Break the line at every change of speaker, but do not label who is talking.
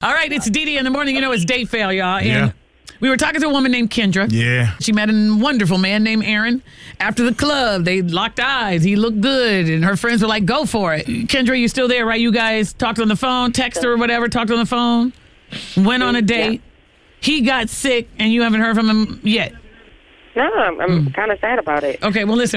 All right, it's Dee Dee in the morning. You know it's date fail, y'all.
Yeah.
And we were talking to a woman named Kendra.
Yeah.
She met a wonderful man named Aaron. After the club, they locked eyes. He looked good, and her friends were like, go for it. Kendra, you still there, right? You guys talked on the phone, text her or whatever, talked on the phone, went on a date. Yeah. He got sick, and you haven't heard from him yet.
No, I'm kind of sad about it.
Okay, well, listen.